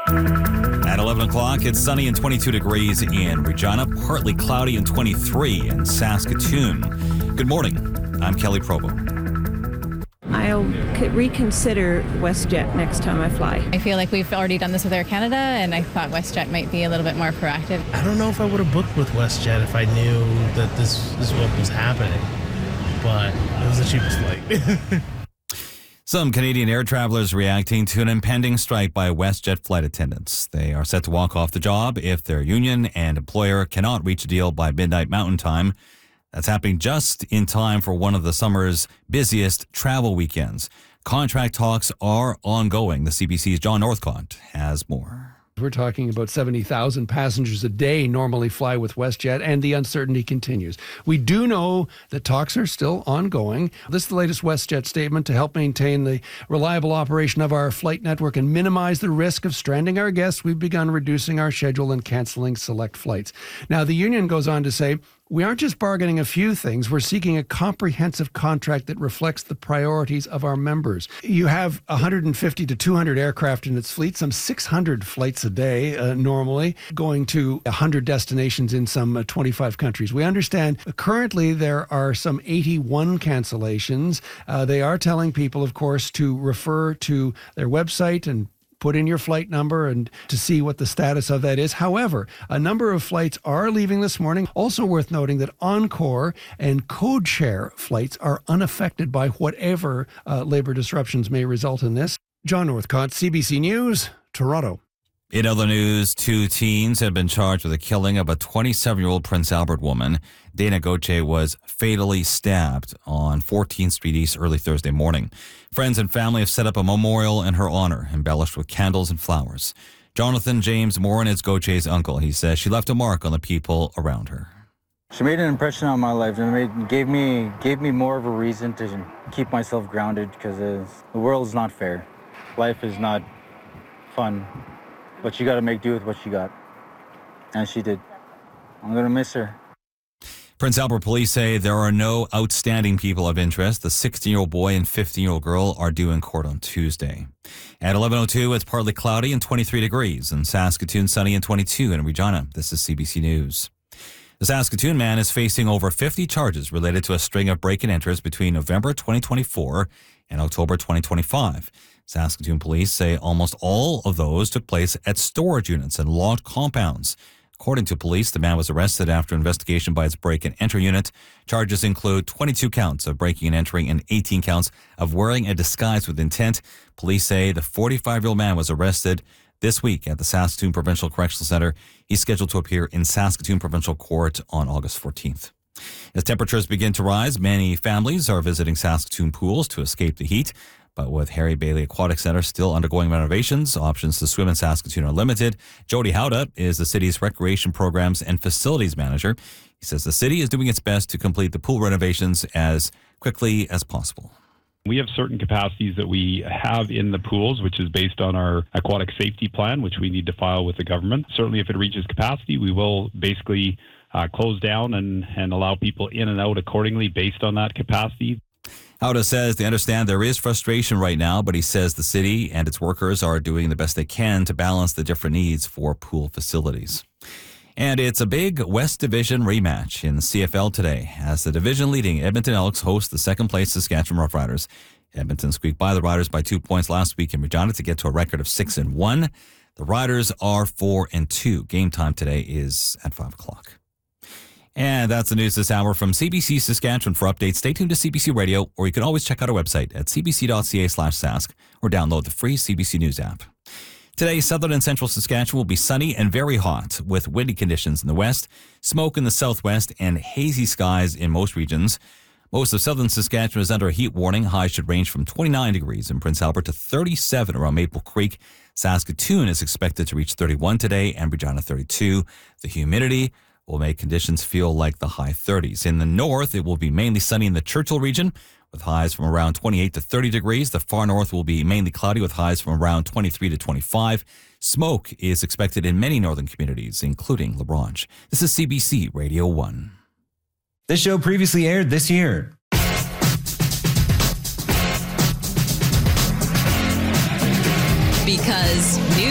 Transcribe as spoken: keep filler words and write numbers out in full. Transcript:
At eleven o'clock, it's sunny and twenty-two degrees in Regina, partly cloudy and twenty-three in Saskatoon. Good morning. I'm Kelly Provo. I'll reconsider WestJet next time I fly. I feel like we've already done this with Air Canada, and I thought WestJet might be a little bit more proactive. I don't know if I would have booked with WestJet if I knew that this, this is what was happening, but it was the cheapest flight. Some Canadian air travelers reacting to an impending strike by WestJet flight attendants. They are set to walk off the job if their union and employer cannot reach a deal by midnight Mountain Time. That's happening just in time for one of the summer's busiest travel weekends. Contract talks are ongoing. The C B C's John Northcott has more. We're talking about seventy thousand passengers a day normally fly with WestJet, and the uncertainty continues. We do know that talks are still ongoing. This is the latest WestJet statement to help maintain the reliable operation of our flight network and minimize the risk of stranding our guests. We've begun reducing our schedule and canceling select flights. Now, the union goes on to say, we aren't just bargaining a few things. We're seeking a comprehensive contract that reflects the priorities of our members. You have one hundred fifty to two hundred aircraft in its fleet, some six hundred flights a day uh, normally, going to one hundred destinations in some uh, twenty-five countries. We understand uh, currently there are some eighty-one cancellations. Uh, they are telling people, of course, to refer to their website and put in your flight number and to see what the status of that is. However, a number of flights are leaving this morning. Also worth noting that Encore and Codeshare flights are unaffected by whatever uh, labor disruptions may result in this. John Northcott, C B C News, Toronto. In other news, two teens have been charged with the killing of a twenty-seven-year-old Prince Albert woman. Dana Gauthier was fatally stabbed on fourteenth Street East early Thursday morning. Friends and family have set up a memorial in her honor, embellished with candles and flowers. Jonathan James Morin is Gauthier's uncle. He says she left a mark on the people around her. She made an impression on my life and it gave me gave me more of a reason to keep myself grounded because the world is not fair. Life is not fun. But you got to make do with what you got. And she did. I'm going to miss her. Prince Albert police say there are no outstanding people of interest. The sixteen-year-old boy and fifteen-year-old girl are due in court on Tuesday. At eleven oh two, it's partly cloudy and twenty-three degrees. In Saskatoon, sunny and twenty-two. In Regina, this is C B C News. The Saskatoon man is facing over fifty charges related to a string of break-and-enters between November twenty twenty-four and October twenty twenty-five. Saskatoon police say almost all of those took place at storage units and locked compounds. According to police, the man was arrested after investigation by its break-and-enter unit. Charges include twenty-two counts of breaking and entering and eighteen counts of wearing a disguise with intent. Police say the forty-five-year-old man was arrested this week at the Saskatoon Provincial Correctional Centre. He's scheduled to appear in Saskatoon Provincial Court on August fourteenth. As temperatures begin to rise, many families are visiting Saskatoon pools to escape the heat. But with Harry Bailey Aquatic Centre still undergoing renovations, options to swim in Saskatoon are limited. Jody Howda is the city's recreation programs and facilities manager. He says the city is doing its best to complete the pool renovations as quickly as possible. We have certain capacities that we have in the pools, which is based on our aquatic safety plan, which we need to file with the government. Certainly, if it reaches capacity, we will basically uh, close down and, and allow people in and out accordingly based on that capacity. Howda says they understand there is frustration right now, but he says the city and its workers are doing the best they can to balance the different needs for pool facilities. And it's a big West Division rematch in the C F L today as the division-leading Edmonton Elks host the second-place Saskatchewan Roughriders. Edmonton squeaked by the Riders by two points last week in Regina to get to a record of six and one. The Riders are four and two. Game time today is at five o'clock. And that's the news this hour from C B C Saskatchewan. For updates, stay tuned to C B C Radio, or you can always check out our website at cbc.ca slash sask or download the free C B C News app. Today, southern and central Saskatchewan will be sunny and very hot with windy conditions in the west, smoke in the southwest, and hazy skies in most regions. Most of southern Saskatchewan is under a heat warning. Highs should range from twenty-nine degrees in Prince Albert to thirty-seven around Maple Creek. Saskatoon is expected to reach thirty-one today and Regina thirty-two. The humidity will make conditions feel like the high thirties. In the north, it will be mainly sunny in the Churchill region with highs from around twenty-eight to thirty degrees. The far north will be mainly cloudy with highs from around twenty-three to twenty-five. Smoke is expected in many northern communities, including La Branche. This is C B C Radio one. This show previously aired this year. Because new